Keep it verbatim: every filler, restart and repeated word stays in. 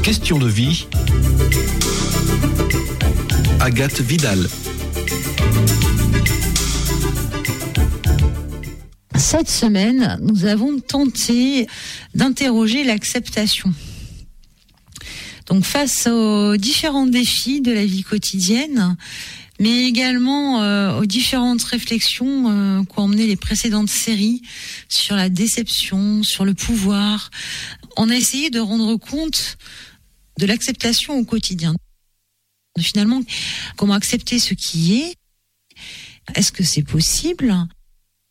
Question de vie. Agathe Vidal. Cette semaine, nous avons tenté d'interroger l'acceptation. Donc, face aux différents défis de la vie quotidienne, mais également euh, aux différentes réflexions euh, qu'ont emmené les précédentes séries sur la déception, sur le pouvoir, on a essayé de rendre compte de l'acceptation au quotidien. Finalement, comment accepter ce qui est ? Est-ce que c'est possible ?